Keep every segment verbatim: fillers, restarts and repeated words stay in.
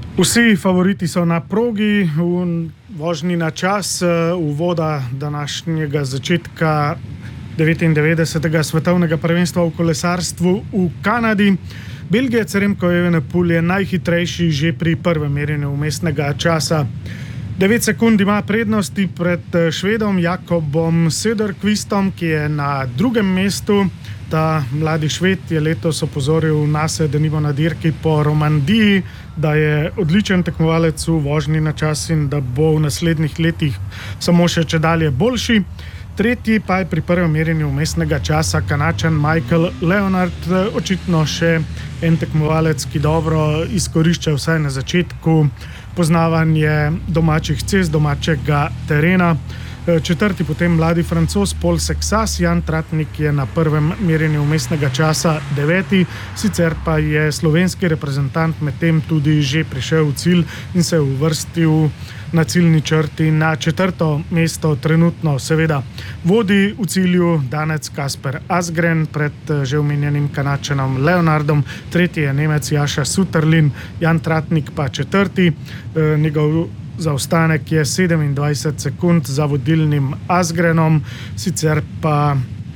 Vsi favoriti so na progi, v vožnji na čas, uvoda današnjega začetka devetindevetdesetega svetovnega prvenstva v kolesarstvu v Kanadi. Belgijec Remco Evenepoel je najhitrejši že pri prvem merjenju vmesnega časa. devet sekund ima prednosti pred Švedom Jakobom Söderqvistom, ki je na drugem mestu. Ta mladi Šved je letos opozoril nase, da nimo na dirki po Romandiji, da je odličen tekmovalec v vožnji na čas in da bo v naslednjih letih samo še čedalje boljši. Tretji pa je pri prvem merjenju vmesnega časa Kanačan Michael Leonard, očitno še en tekmovalec, ki dobro izkorišča vsaj na začetku poznavanje domačih cest, domačega terena. Četrti potem mladi Francoz Paul Sexas, Jan Tratnik je na prvem merjenju vmesnega časa deveti, sicer pa je slovenski reprezentant medtem tudi že prišel v cilj in se uvrstil na ciljni črti na četrto mesto. Trenutno seveda vodi v cilju danec Kasper Asgreen pred že omenjenim Kanačanom Leonardom, tretji je Nemec Jaša Sütterlin, Jan Tratnik pa četrti, njegov zaostanek je sedemindvajset sekund za vodilnim Asgreenom, sicer pa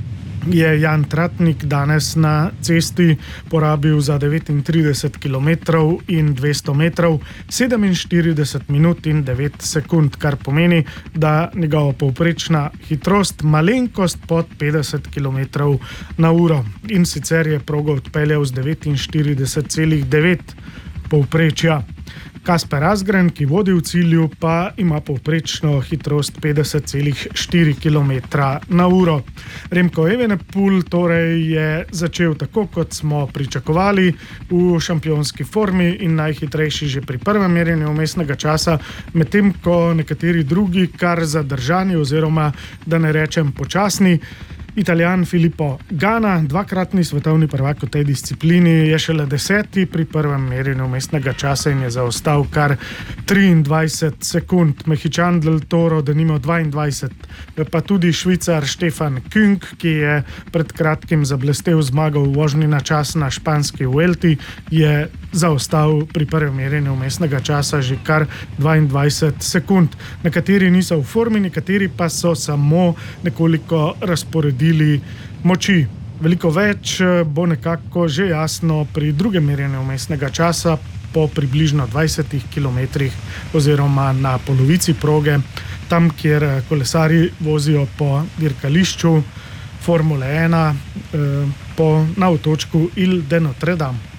je Jan Tratnik danes na cesti porabil za devetintrideset kilometrov in dvesto metrov sedeminštirideset minut in devet sekund, kar pomeni, da njegova povprečna hitrost malenkost pod petdeset kilometrov na uro. In sicer je progo odpeljal z devetinštirideset celih devet povprečja. Kasper Asgreen, ki vodi v cilju, pa ima povprečno hitrost petdeset celih štiri kilometra na uro. Remco Evenepoel torej je začel tako, kot smo pričakovali, v šampionski formi in najhitrejši že pri prvem merjenju vmesnega časa, medtem ko nekateri drugi kar zadržani oziroma, da ne rečem, počasni. Italijan Filippo Ganna, dvakratni svetovni prvak v tej disciplini, je šele deseti pri prvem merjenju vmesnega časa in je zaostal kar triindvajset sekund. Mehičan Del Toro denimo dvaindvajset, pa tudi Švicar Stefan Küng, ki je pred kratkim zablestel zmago v vožnji na čas na španski Vuelti, je zaostal pri prvem merjenju vmesnega časa že kar dvaindvajset sekund. Nekateri niso v formi, nekateri pa so samo nekoliko razporedili moči. Veliko več bo nekako že jasno pri drugem merjenju vmesnega časa po približno dvajsetih kilometrih oziroma na polovici proge, tam, kjer kolesarji vozijo po dirkališču Formule ena eh, po, na otočku Ile de Notre Dame.